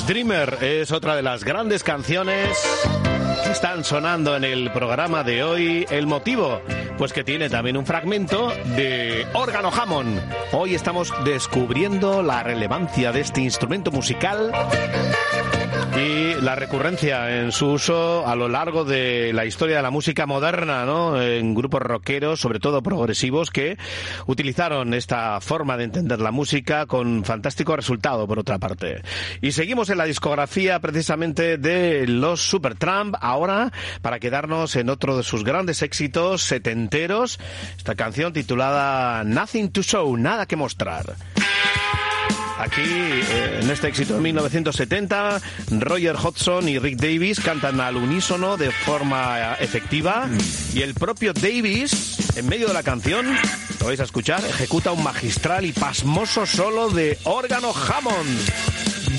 Dreamer es otra de las grandes canciones que están sonando en el programa de hoy. El motivo, pues que tiene también un fragmento de órgano Hammond. Hoy estamos descubriendo la relevancia de este instrumento musical y la recurrencia en su uso a lo largo de la historia de la música moderna, ¿no? En grupos rockeros, sobre todo progresivos, que utilizaron esta forma de entender la música con fantástico resultado, por otra parte. Y seguimos en la discografía precisamente de los Supertramp, ahora para quedarnos en otro de sus grandes éxitos setenteros, esta canción titulada Nothing to Show, nada que mostrar. Aquí, en este éxito de 1970, Roger Hodgson y Rick Davies cantan al unísono de forma efectiva y el propio Davies, en medio de la canción, lo vais a escuchar, ejecuta un magistral y pasmoso solo de órgano Hammond.